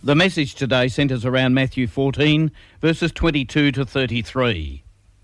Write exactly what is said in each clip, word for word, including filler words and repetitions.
The message today centres around Matthew fourteen, verses twenty-two to thirty-three.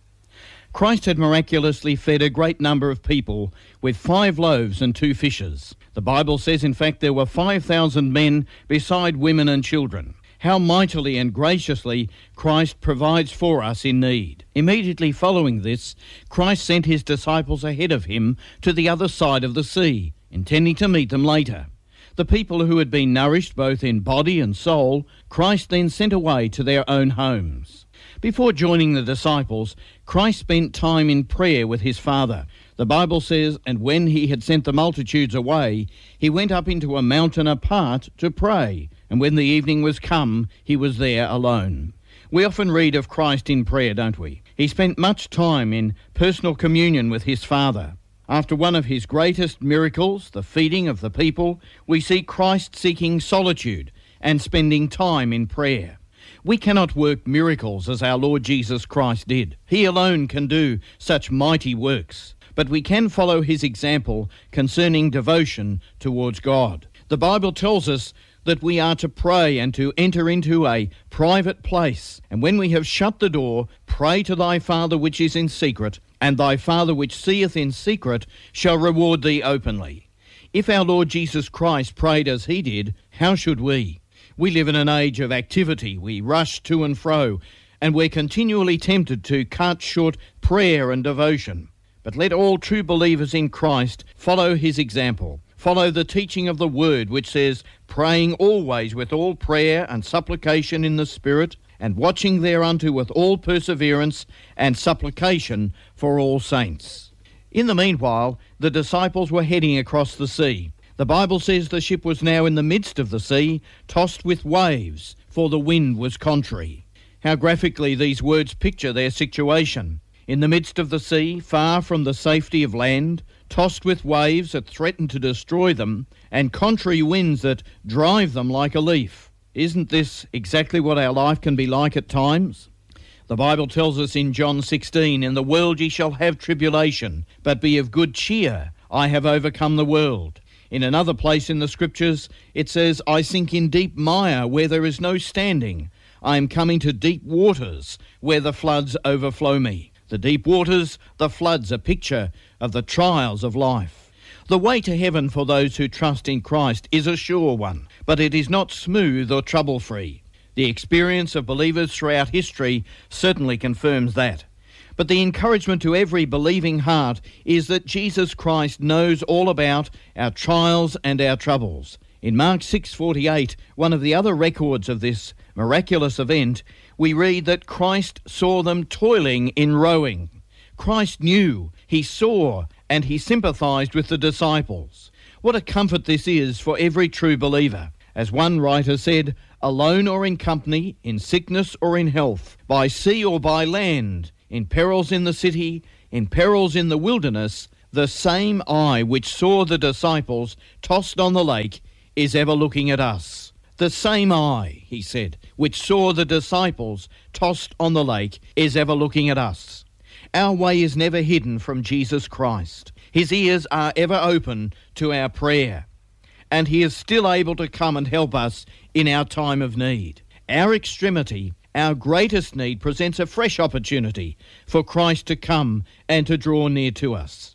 Christ had miraculously fed a great number of people with five loaves and two fishes. The Bible says, in fact, there were five thousand men beside women and children. How mightily and graciously Christ provides for us in need. Immediately following this, Christ sent his disciples ahead of him to the other side of the sea, intending to meet them later. The people who had been nourished both in body and soul, Christ then sent away to their own homes. Before joining the disciples, Christ spent time in prayer with his Father. The Bible says, and when he had sent the multitudes away, he went up into a mountain apart to pray, and when the evening was come, he was there alone. We often read of Christ in prayer, don't we? He spent much time in personal communion with his Father. After one of his greatest miracles, the feeding of the people, we see Christ seeking solitude and spending time in prayer. We cannot work miracles as our Lord Jesus Christ did. He alone can do such mighty works, but we can follow his example concerning devotion towards God. The Bible tells us that we are to pray and to enter into a private place, and when we have shut the door, pray to thy Father which is in secret, and thy Father which seeth in secret shall reward thee openly. If our Lord Jesus Christ prayed as he did, how should we? We live in an age of activity. We rush to and fro, and we're continually tempted to cut short prayer and devotion. But let all true believers in Christ follow his example. Follow the teaching of the Word, which says, praying always with all prayer and supplication in the Spirit, and watching thereunto with all perseverance and supplication for all saints. In the meanwhile, the disciples were heading across the sea. The Bible says the ship was now in the midst of the sea, tossed with waves, for the wind was contrary. How graphically these words picture their situation. In the midst of the sea, far from the safety of land, tossed with waves that threaten to destroy them, and contrary winds that drive them like a leaf. Isn't this exactly what our life can be like at times? The Bible tells us in John sixteen, in the world ye shall have tribulation, but be of good cheer, I have overcome the world. In another place in the Scriptures, it says, I sink in deep mire where there is no standing. I am coming to deep waters where the floods overflow me. The deep waters, the floods, a picture of the trials of life. The way to heaven for those who trust in Christ is a sure one, but it is not smooth or trouble-free. The experience of believers throughout history certainly confirms that. But the encouragement to every believing heart is that Jesus Christ knows all about our trials and our troubles. In Mark six forty-eight, one of the other records of this miraculous event, we read that Christ saw them toiling in rowing. Christ knew, he saw, and he sympathised with the disciples. What a comfort this is for every true believer. As one writer said, alone or in company, in sickness or in health, by sea or by land, in perils in the city, in perils in the wilderness, the same eye which saw the disciples tossed on the lake is ever looking at us. The same eye, he said, which saw the disciples tossed on the lake is ever looking at us. Our way is never hidden from Jesus Christ. His ears are ever open to our prayer, and he is still able to come and help us in our time of need. Our extremity, our greatest need, presents a fresh opportunity for Christ to come and to draw near to us.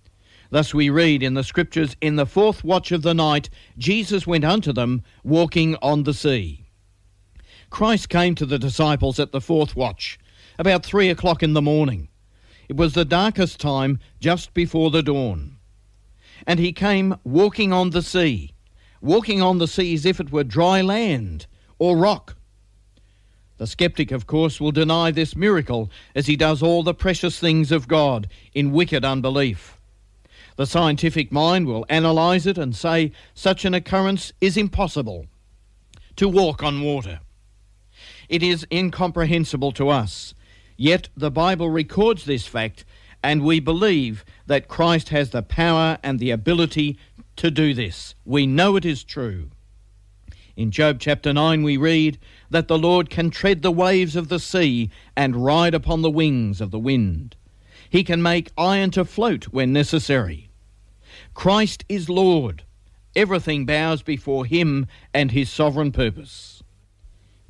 Thus we read in the Scriptures, in the fourth watch of the night, Jesus went unto them, walking on the sea. Christ came to the disciples at the fourth watch, about three o'clock in the morning. It was the darkest time just before the dawn. And he came walking on the sea, walking on the sea as if it were dry land or rock. The skeptic, of course, will deny this miracle as he does all the precious things of God in wicked unbelief. The scientific mind will analyse it and say such an occurrence is impossible. To walk on water. It is incomprehensible to us. Yet the Bible records this fact, and we believe that Christ has the power and the ability to do this. We know it is true. In Job chapter nine we read that the Lord can tread the waves of the sea and ride upon the wings of the wind. He can make iron to float when necessary. Christ is Lord. Everything bows before him and his sovereign purpose.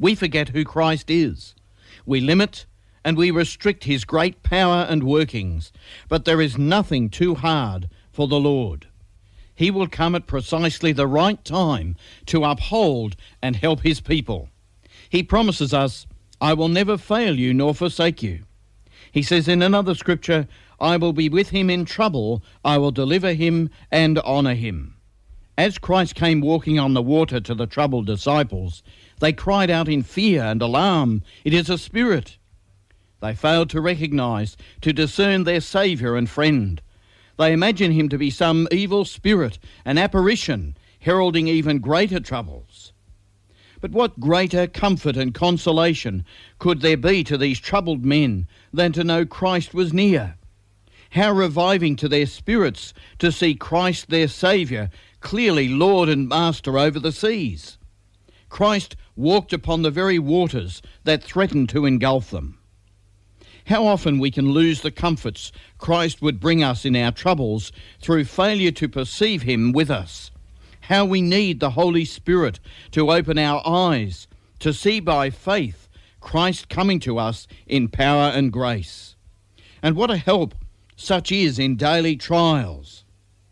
We forget who Christ is. We limit and we restrict his great power and workings, but there is nothing too hard for the Lord. He will come at precisely the right time to uphold and help his people. He promises us, "I will never fail you nor forsake you." He says in another scripture, "I will be with him in trouble, I will deliver him and honour him." As Christ came walking on the water to the troubled disciples, they cried out in fear and alarm, "It is a spirit." They failed to recognise, to discern their Saviour and friend. They imagine him to be some evil spirit, an apparition, heralding even greater troubles. But what greater comfort and consolation could there be to these troubled men than to know Christ was near? How reviving to their spirits to see Christ their Saviour clearly Lord and Master over the seas. Christ walked upon the very waters that threatened to engulf them. How often we can lose the comforts Christ would bring us in our troubles through failure to perceive him with us. How we need the Holy Spirit to open our eyes, to see by faith Christ coming to us in power and grace. And what a help such is in daily trials.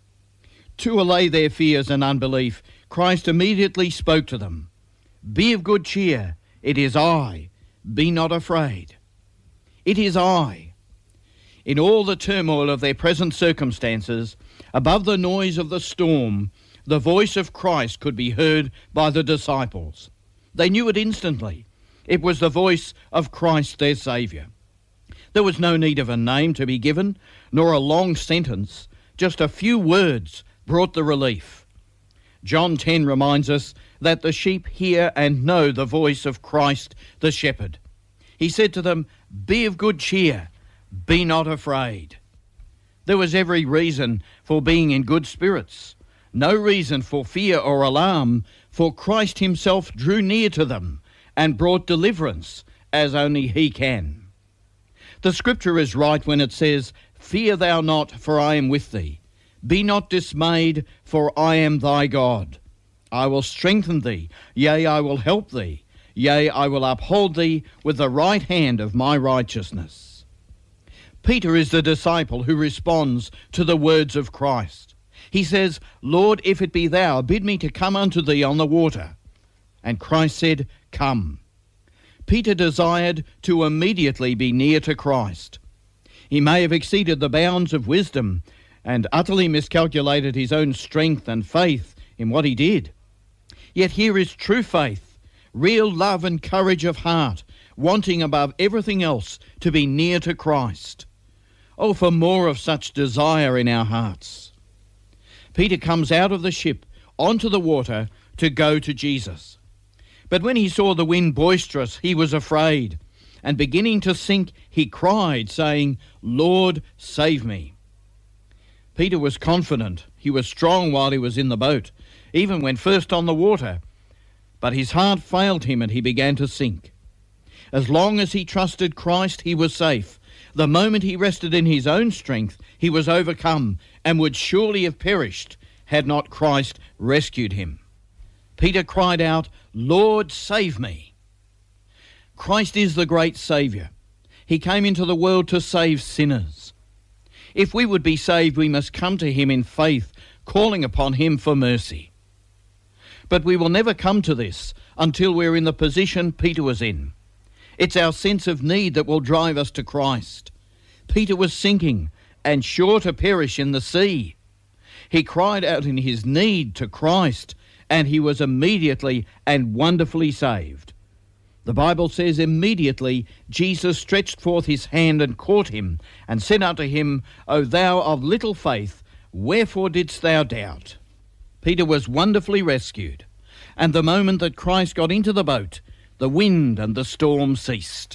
To allay their fears and unbelief, Christ immediately spoke to them. "Be of good cheer, it is I, be not afraid." It is I. In all the turmoil of their present circumstances, above the noise of the storm, the voice of Christ could be heard by the disciples. They knew it instantly. It was the voice of Christ their Saviour. There was no need of a name to be given, nor a long sentence. Just a few words brought the relief. John ten reminds us that the sheep hear and know the voice of Christ the shepherd. He said to them, "Be of good cheer, be not afraid." There was every reason for being in good spirits, no reason for fear or alarm, for Christ himself drew near to them and brought deliverance as only he can. The scripture is right when it says, "Fear thou not, for I am with thee. Be not dismayed, for I am thy God. I will strengthen thee, yea, I will help thee. Yea, I will uphold thee with the right hand of my righteousness." Peter is the disciple who responds to the words of Christ. He says, "Lord, if it be thou, bid me to come unto thee on the water." And Christ said, "Come." Peter desired to immediately be near to Christ. He may have exceeded the bounds of wisdom and utterly miscalculated his own strength and faith in what he did. Yet here is true faith, real love and courage of heart, wanting above everything else to be near to Christ. Oh, for more of such desire in our hearts. Peter comes out of the ship onto the water to go to Jesus. But when he saw the wind boisterous, he was afraid, and beginning to sink, he cried, saying, "Lord, save me." Peter was confident. He was strong while he was in the boat, even when first on the water. But his heart failed him and he began to sink. As long as he trusted Christ, he was safe. The moment he rested in his own strength, he was overcome and would surely have perished had not Christ rescued him. Peter cried out, "Lord, save me." Christ is the great Saviour. He came into the world to save sinners. If we would be saved, we must come to him in faith, calling upon him for mercy. But we will never come to this until we're in the position Peter was in. It's our sense of need that will drive us to Christ. Peter was sinking and sure to perish in the sea. He cried out in his need to Christ, and he was immediately and wonderfully saved. The Bible says, "Immediately Jesus stretched forth his hand and caught him, and said unto him, O thou of little faith, wherefore didst thou doubt?" Peter was wonderfully rescued, and the moment that Christ got into the boat, the wind and the storm ceased.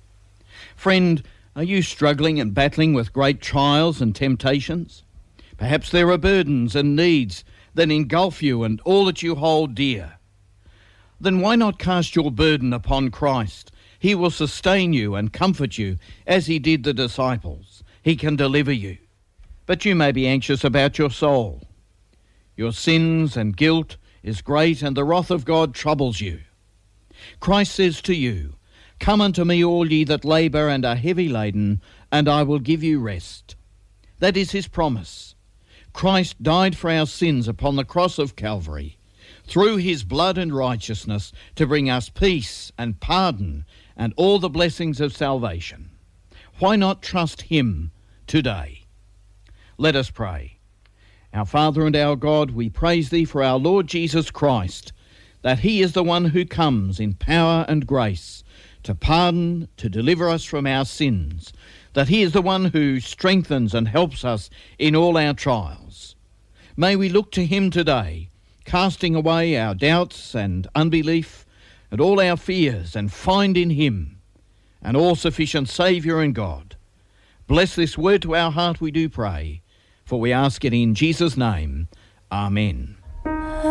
Friend, are you struggling and battling with great trials and temptations? Perhaps there are burdens and needs that engulf you and all that you hold dear. Then why not cast your burden upon Christ? He will sustain you and comfort you as he did the disciples. He can deliver you. But you may be anxious about your soul. Your sins and guilt is great, and the wrath of God troubles you. Christ says to you, "Come unto me, all ye that labour and are heavy laden, and I will give you rest." That is his promise. Christ died for our sins upon the cross of Calvary, through his blood and righteousness, to bring us peace and pardon and all the blessings of salvation. Why not trust him today? Let us pray. Our Father and our God, we praise thee for our Lord Jesus Christ, that he is the one who comes in power and grace to pardon, to deliver us from our sins, that he is the one who strengthens and helps us in all our trials. May we look to him today, casting away our doubts and unbelief and all our fears, and find in him an all-sufficient Saviour and God. Bless this word to our heart, we do pray, for we ask it in Jesus' name. Amen.